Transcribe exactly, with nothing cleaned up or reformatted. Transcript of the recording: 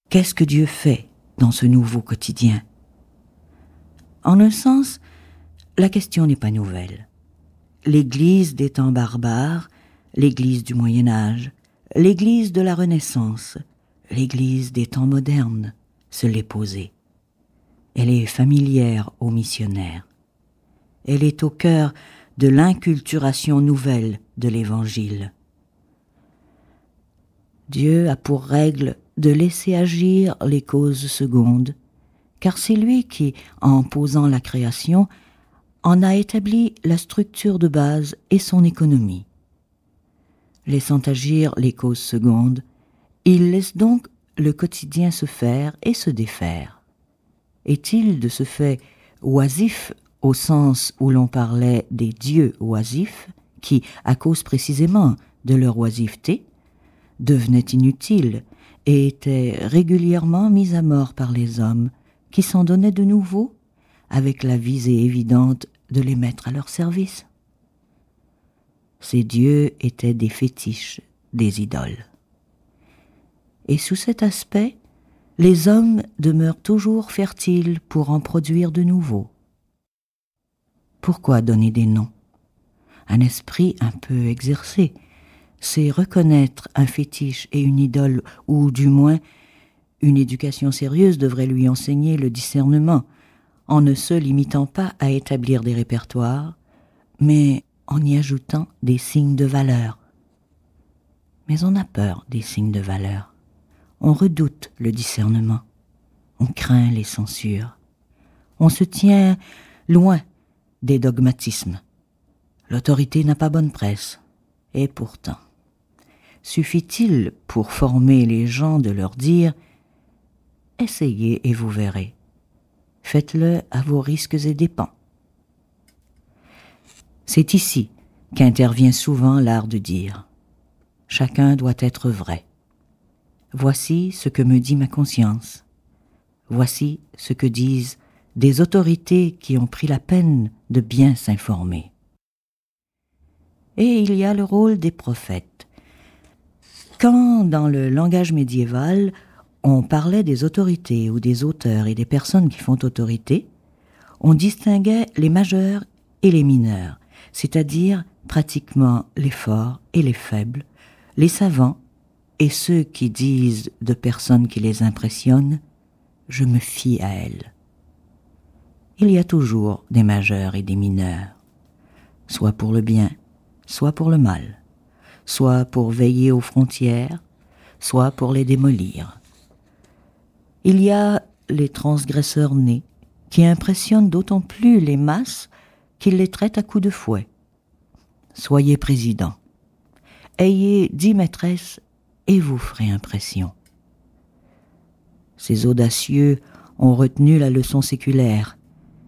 Qu'est-ce que Dieu fait dans ce nouveau quotidien? En un sens, la question n'est pas nouvelle. L'Église des temps barbares, l'Église du Moyen-Âge, l'Église de la Renaissance, l'Église des temps modernes se l'est posée. Elle est familière aux missionnaires. Elle est au cœur de l'inculturation nouvelle de l'Évangile. Dieu a pour règle de laisser agir les causes secondes, car c'est lui qui, en posant la création, en a établi la structure de base et son économie. Laissant agir les causes secondes, il laisse donc le quotidien se faire et se défaire. Est-il de ce fait oisif au sens où l'on parlait des dieux oisifs, qui, à cause précisément de leur oisiveté, devenaient inutiles et étaient régulièrement mis à mort par les hommes, qui s'en donnaient de nouveau, avec la visée évidente de les mettre à leur service? Ces dieux étaient des fétiches, des idoles. Et sous cet aspect, les hommes demeurent toujours fertiles pour en produire de nouveaux. Pourquoi donner des noms? Un esprit un peu exercé, c'est reconnaître un fétiche et une idole, ou du moins, une éducation sérieuse devrait lui enseigner le discernement, en ne se limitant pas à établir des répertoires, mais en y ajoutant des signes de valeur. Mais on a peur des signes de valeur. On redoute le discernement. On craint les censures. On se tient loin des dogmatismes. L'autorité n'a pas bonne presse. Et pourtant, suffit-il pour former les gens de leur dire « Essayez et vous verrez. Faites-le à vos risques et dépens. » C'est ici qu'intervient souvent l'art de dire. Chacun doit être vrai. Voici ce que me dit ma conscience. Voici ce que disent des autorités qui ont pris la peine de bien s'informer. Et il y a le rôle des prophètes. Quand, dans le langage médiéval, on parlait des autorités ou des auteurs et des personnes qui font autorité, on distinguait les majeurs et les mineurs, c'est-à-dire pratiquement les forts et les faibles, les savants et ceux qui disent de personnes qui les impressionnent « je me fie à elles ». Il y a toujours des majeurs et des mineurs, soit pour le bien, soit pour le mal, soit pour veiller aux frontières, soit pour les démolir. Il y a les transgresseurs nés qui impressionnent d'autant plus les masses qu'ils les traitent à coups de fouet. Soyez président, ayez dix maîtresses et vous ferez impression. Ces audacieux ont retenu la leçon séculaire.